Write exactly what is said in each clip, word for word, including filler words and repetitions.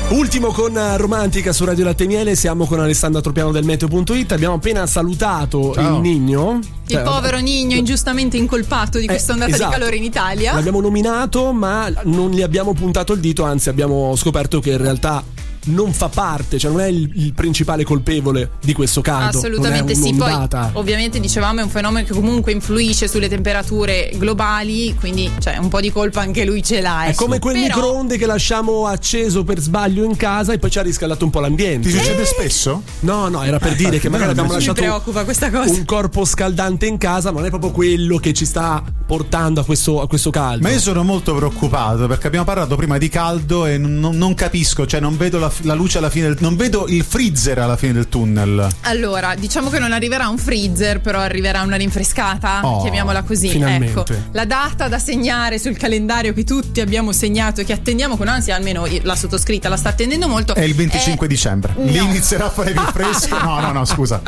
Ultimo con Romantica su Radio Latte e Miele, siamo con Alessandra Tropiano del meteo punto it. Abbiamo appena salutato Ciao. il Nigno. Il cioè, povero Nigno ingiustamente incolpato di questa ondata eh, esatto. di calore in Italia. L'abbiamo nominato, ma non gli abbiamo puntato il dito, anzi abbiamo scoperto che in realtà non fa parte, cioè non è il, il principale colpevole di questo caldo. Assolutamente sì. Poi ovviamente dicevamo è un fenomeno che comunque influisce sulle temperature globali, quindi cioè un po' di colpa anche lui ce l'ha. È come quel Però... microonde che lasciamo acceso per sbaglio in casa e poi ci ha riscaldato un po' l'ambiente. Ti succede eh... spesso? No, no, era per eh, dire che magari abbiamo lasciato mi preoccupa questa cosa. un corpo scaldante in casa, ma non è proprio quello che ci sta portando a questo, a questo caldo. Ma io sono molto preoccupato perché abbiamo parlato prima di caldo e non, non capisco, cioè non vedo la la luce alla fine del, non vedo il freezer alla fine del tunnel. Allora, diciamo che non arriverà un freezer, però arriverà una rinfrescata, oh, chiamiamola così. Finalmente. Ecco, la data da segnare sul calendario che tutti abbiamo segnato e che attendiamo con ansia, almeno la sottoscritta la sta attendendo molto. È il venticinque è... dicembre. No. Lì inizierà a fare il fresco. No, no, no, scusa.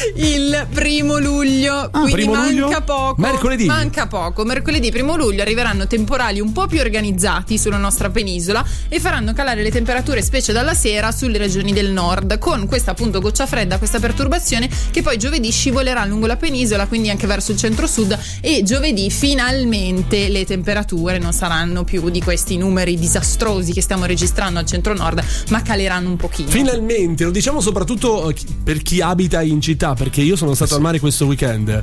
Il primo luglio, ah, quindi primo manca luglio? poco. Mercoledì. Manca poco. Mercoledì primo luglio arriveranno temporali un po' più organizzati sulla nostra penisola e faranno calare le temperature, specie dalla sera, sulle regioni del nord, con questa appunto goccia fredda, questa perturbazione che poi giovedì scivolerà lungo la penisola, quindi anche verso il centro-sud, e giovedì finalmente le temperature non saranno più di questi numeri disastrosi che stiamo registrando al centro-nord, ma caleranno un pochino. Finalmente, lo diciamo soprattutto per chi abita in città, perché io sono stato al mare questo weekend.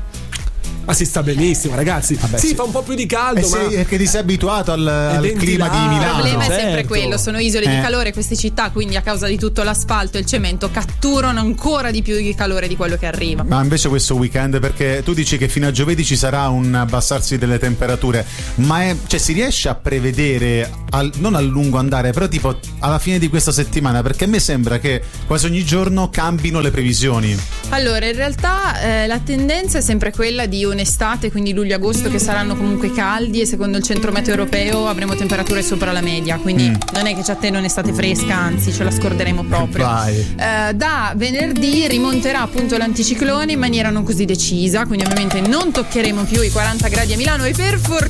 Ma si sta benissimo, ragazzi. Vabbè, sì, sì, fa un po' più di caldo, eh ma sì, è che ti sei abituato al, al clima di Milano. Il problema è certo. sempre quello, sono isole eh. di calore queste città, quindi a causa di tutto l'asfalto e il cemento catturano ancora di più di calore di quello che arriva. Ma invece questo weekend, perché tu dici che fino a giovedì ci sarà un abbassarsi delle temperature, ma è, cioè si riesce a prevedere al, non a lungo andare, però tipo alla fine di questa settimana, perché a me sembra che quasi ogni giorno cambino le previsioni. Allora, in realtà eh, la tendenza è sempre quella di un'estate, quindi luglio-agosto, che saranno comunque caldi e secondo il centro meteo europeo avremo temperature sopra la media, quindi mm. non è che c'è a te un'estate fresca, anzi ce la scorderemo proprio. Eh, da venerdì rimonterà appunto l'anticiclone in maniera non così decisa, quindi ovviamente non toccheremo più i quaranta gradi a Milano e per fortuna